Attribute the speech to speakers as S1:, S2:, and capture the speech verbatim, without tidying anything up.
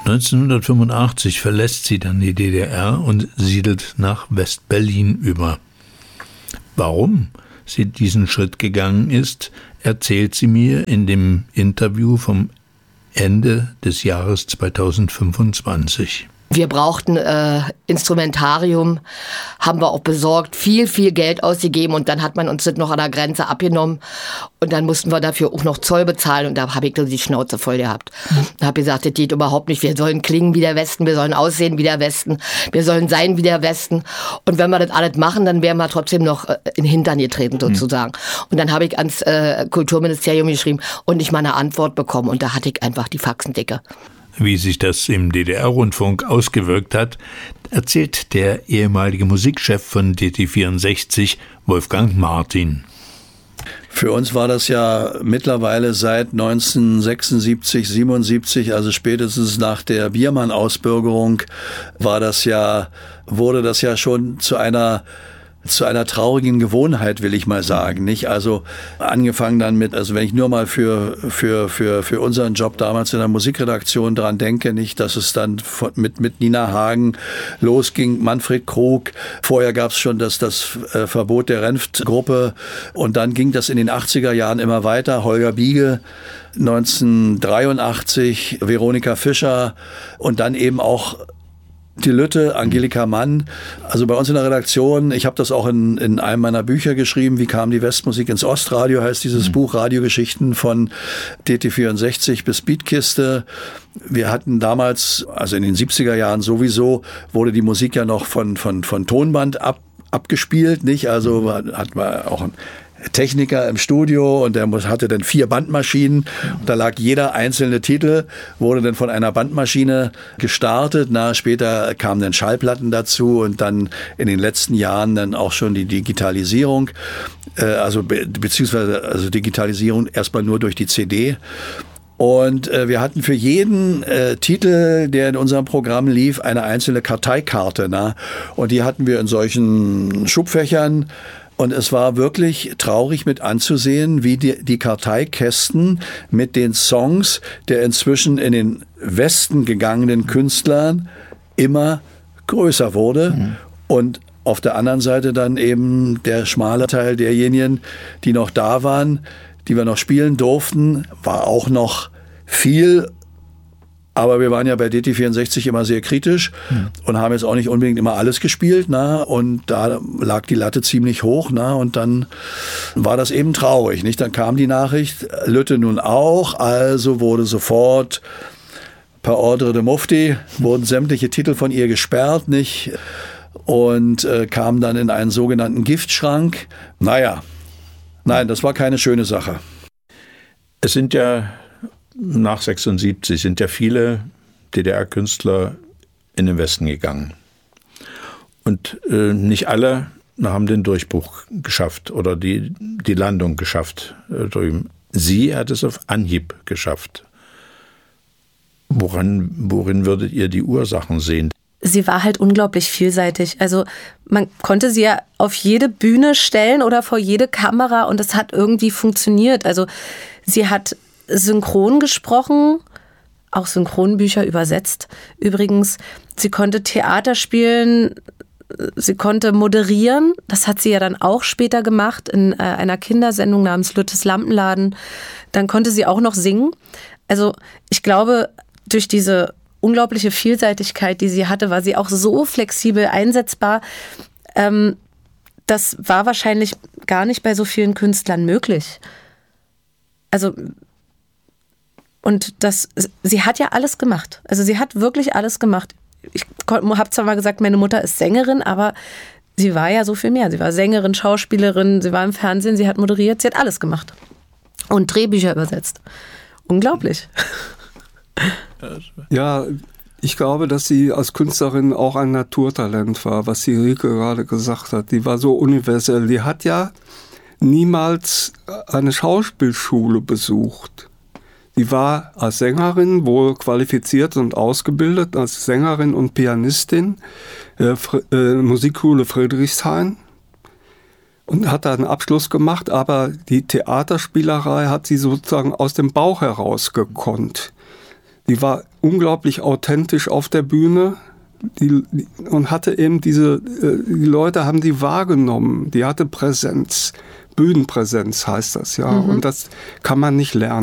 S1: neunzehnhundertfünfundachtzig verlässt sie dann die D D R und siedelt nach West-Berlin über. Warum sie diesen Schritt gegangen ist, erzählt sie mir in dem Interview vom Ende des Jahres zweitausendfünfundzwanzig.
S2: Wir brauchten äh, Instrumentarium, haben wir auch besorgt, viel, viel Geld ausgegeben und dann hat man uns das noch an der Grenze abgenommen und dann mussten wir dafür auch noch Zoll bezahlen und da habe ich dann die Schnauze voll gehabt. Da habe ich gesagt, das geht überhaupt nicht, wir sollen klingen wie der Westen, wir sollen aussehen wie der Westen, wir sollen sein wie der Westen und wenn wir das alles machen, dann wären wir trotzdem noch äh, in den Hintern getreten sozusagen. Mhm. Und dann habe ich ans äh, Kulturministerium geschrieben und nicht mal eine Antwort bekommen und da hatte ich einfach die Faxen dicke.
S1: Wie sich das im D D R-Rundfunk ausgewirkt hat, erzählt der ehemalige Musikchef von D T vierundsechzig, Wolfgang Martin.
S3: Für uns war das ja mittlerweile seit neunzehnhundertsechsundsiebzig, siebenundsiebzig, also spätestens nach der Biermann-Ausbürgerung, war das ja, wurde das ja schon zu einer zu einer traurigen Gewohnheit, will ich mal sagen, nicht? Also angefangen dann mit, also wenn ich nur mal für für für für unseren Job damals in der Musikredaktion dran denke, nicht, dass es dann von, mit mit Nina Hagen losging, Manfred Krug. Vorher gab es schon das das äh, Verbot der Renft-Gruppe und dann ging das in den achtziger Jahren immer weiter. Holger Biege neunzehnhundertdreiundachtzig, Veronika Fischer und dann eben auch die Lütte, Angelika Mann. Also bei uns in der Redaktion, ich habe das auch in, in einem meiner Bücher geschrieben, wie kam die Westmusik ins Ostradio, heißt dieses mhm. Buch, Radiogeschichten von D T vierundsechzig bis Beatkiste. Wir hatten damals, also in den siebziger Jahren sowieso, wurde die Musik ja noch von, von, von Tonband ab, abgespielt, nicht? Also hat man auch ein Techniker im Studio und der hatte dann vier Bandmaschinen und da lag jeder einzelne Titel, wurde dann von einer Bandmaschine gestartet. Na, später kamen dann Schallplatten dazu und dann in den letzten Jahren dann auch schon die Digitalisierung, äh, also be- beziehungsweise also Digitalisierung erstmal nur durch die C D. Und äh, wir hatten für jeden äh, Titel, der in unserem Programm lief, eine einzelne Karteikarte. Na? Und die hatten wir in solchen Schubfächern. Und es war wirklich traurig mit anzusehen, wie die, die Karteikästen mit den Songs der inzwischen in den Westen gegangenen Künstlern immer größer wurde. Mhm. Und auf der anderen Seite dann eben der schmale Teil derjenigen, die noch da waren, die wir noch spielen durften, war auch noch viel. Aber wir waren ja bei D T vierundsechzig immer sehr kritisch mhm. und haben jetzt auch nicht unbedingt immer alles gespielt. Na? Und da lag die Latte ziemlich hoch. Na? Und dann war das eben traurig. Nicht? Dann kam die Nachricht, Lütte nun auch. Also wurde sofort per Ordre de Mufti, wurden sämtliche Titel von ihr gesperrt. Nicht? Und äh, kam dann in einen sogenannten Giftschrank. Naja, nein, das war keine schöne Sache.
S1: Es sind ja nach sechsundsiebzig sind ja viele D D R-Künstler in den Westen gegangen. Und äh, nicht alle haben den Durchbruch geschafft oder die, die Landung geschafft äh, drüben. Sie hat es auf Anhieb geschafft. Woran, worin würdet ihr die Ursachen sehen?
S4: Sie war halt unglaublich vielseitig. Also man konnte sie ja auf jede Bühne stellen oder vor jede Kamera und es hat irgendwie funktioniert. Also sie hat synchron gesprochen, auch Synchronbücher übersetzt. Übrigens, sie konnte Theater spielen, sie konnte moderieren. Das hat sie ja dann auch später gemacht in äh, einer Kindersendung namens Lüttes Lampenladen. Dann konnte sie auch noch singen. Also ich glaube, durch diese unglaubliche Vielseitigkeit, die sie hatte, war sie auch so flexibel einsetzbar. Ähm, das war wahrscheinlich gar nicht bei so vielen Künstlern möglich. Also Und das, sie hat ja alles gemacht. Also sie hat wirklich alles gemacht. Ich habe zwar mal gesagt, meine Mutter ist Sängerin, aber sie war ja so viel mehr. Sie war Sängerin, Schauspielerin, sie war im Fernsehen, sie hat moderiert, sie hat alles gemacht. Und Drehbücher übersetzt. Unglaublich.
S5: Ja, ich glaube, dass sie als Künstlerin auch ein Naturtalent war, was die Rieke gerade gesagt hat. Die war so universell. Die hat ja niemals eine Schauspielschule besucht. Sie war als Sängerin wohl qualifiziert und ausgebildet, als Sängerin und Pianistin, äh, Fr- äh, Musikschule Friedrichshain, und hat da einen Abschluss gemacht, aber die Theaterspielerei hat sie sozusagen aus dem Bauch heraus gekonnt. Die war unglaublich authentisch auf der Bühne. Die, die, und hatte eben diese, die Leute haben die wahrgenommen. Die hatte Präsenz. Bühnenpräsenz heißt das, ja. Mhm. Und das kann man nicht lernen.